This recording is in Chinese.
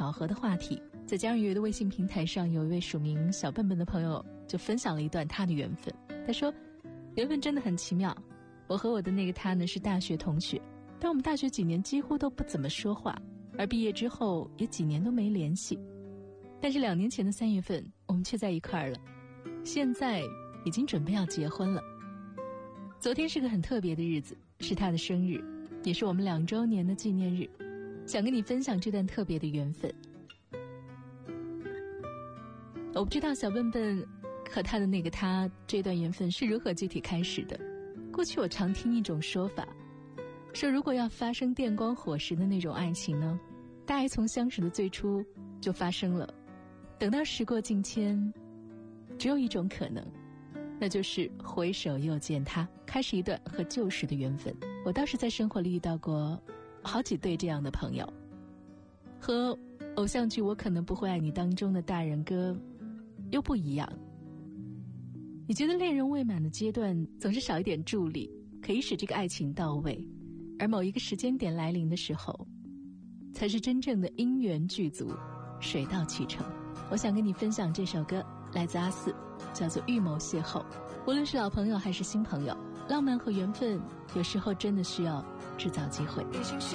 巧合的话题，在家人约的微信平台上，有一位署名小笨笨的朋友就分享了一段他的缘分。他说，缘分真的很奇妙，我和我的那个他呢是大学同学，但我们大学几年几乎都不怎么说话，而毕业之后也几年都没联系。但是2年前的3月份，我们却在一块儿了，现在已经准备要结婚了。昨天是个很特别的日子，是他的生日，也是我们2周年的纪念日，想跟你分享这段特别的缘分。我不知道小笨笨和他的那个他这段缘分是如何具体开始的。过去我常听一种说法，说如果要发生电光火石的那种爱情呢，大概从相识的最初就发生了，等到时过境迁，只有一种可能，那就是回首又见他，开始一段和旧时的缘分。我倒是在生活里遇到过好几对这样的朋友，和偶像剧《我可能不会爱你》当中的大人哥又不一样。你觉得恋人未满的阶段总是少一点助力，可以使这个爱情到位，而某一个时间点来临的时候，才是真正的因缘具足，水到渠成。我想跟你分享这首歌，来自阿四，叫做《预谋邂逅》。无论是老朋友还是新朋友，浪漫和缘分有时候真的需要制造机会。